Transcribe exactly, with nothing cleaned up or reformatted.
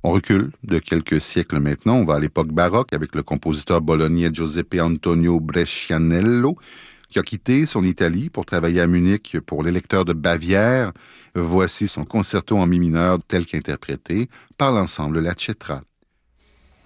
On recule de quelques siècles maintenant, on va à l'époque baroque avec le compositeur bolognais Giuseppe Antonio Brescianello, qui a quitté son Italie pour travailler à Munich pour l'électeur de Bavière. Voici son concerto en mi mineur tel qu'interprété par l'ensemble La Cetra.